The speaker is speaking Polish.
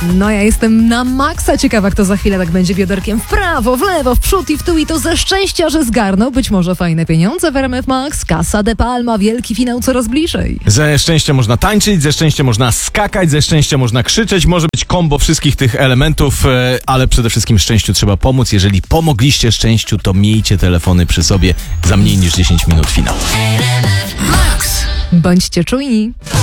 No ja jestem na maksa ciekawa, kto za chwilę tak będzie bioderkiem w prawo, w lewo, w przód i w tył i to ze szczęścia, że zgarnął być może fajne pieniądze w RMF Max. Casa de Palma, wielki finał coraz bliżej. Ze szczęścia można tańczyć, ze szczęścia można skakać, ze szczęścia można krzyczeć, może być kombo wszystkich tych elementów, ale przede wszystkim szczęściu trzeba pomóc. Jeżeli pomogliście szczęściu, to miejcie telefony przy sobie za mniej niż 10 minut finał. Bądźcie czujni.